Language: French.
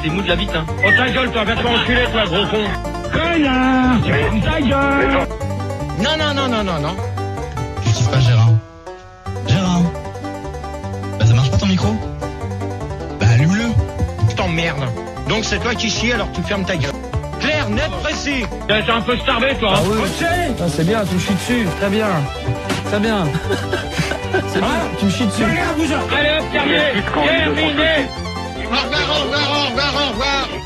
t'es mou de la bite, hein. Oh ta gueule, toi, va te enculer, toi, gros con. Connard, ta gueule. Non. Tu kiffes pas Gérard? Gérard? Bah ça marche pas ton micro? Bah allume-le. Je t'emmerde. Donc c'est toi qui chies, alors tu fermes ta gueule. Clair, net, précis. T'es un peu starvé, toi. Ah oui. Ok. Ah, c'est bien, tu me chies dessus. Très bien. Très bien. C'est bien, tu me chies dessus. Allez hop, terminé. Terminé. Au revoir.